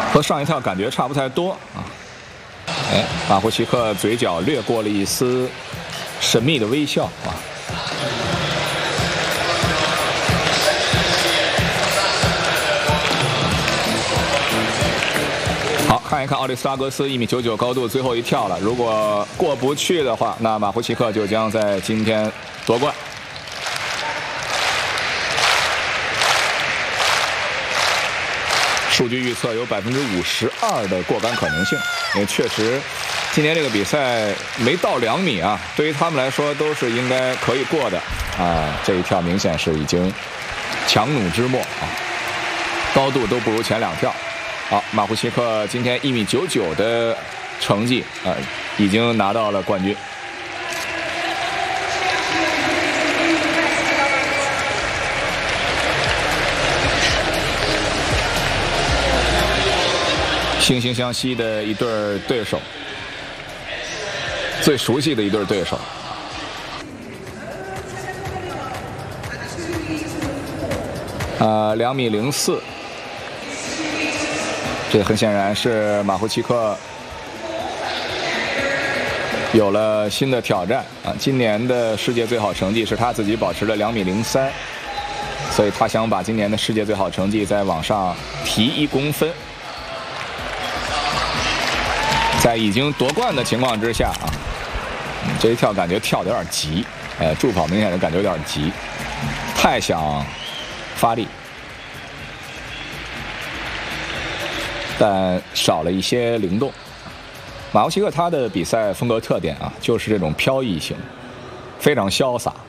和上一跳感觉差不太多啊。哎，马胡奇克嘴角掠过了一丝神秘的微笑啊。好，看一看奥利斯拉格斯1.99米高度最后一跳了，如果过不去的话，那马胡奇克就将在今天夺冠。数据预测有52%的过杆可能性，也确实，今年这个比赛没到2米啊，对于他们来说都是应该可以过的啊。这一跳明显是已经强弩之末啊，高度都不如前2跳。好，马胡奇克今天1.99米的成绩已经拿到了冠军。惺惺相惜的一对对手，最熟悉的一对对手。2.04米，这很显然是马胡奇克有了新的挑战啊！今年的世界最好成绩是他自己保持了2.03米，所以他想把今年的世界最好成绩再往上提1公分。在已经夺冠的情况之下啊，这一跳感觉跳得有点急，助跑明显的感觉有点急，太想发力，但少了一些灵动。马胡奇克他的比赛风格特点啊，就是这种飘逸性，非常潇洒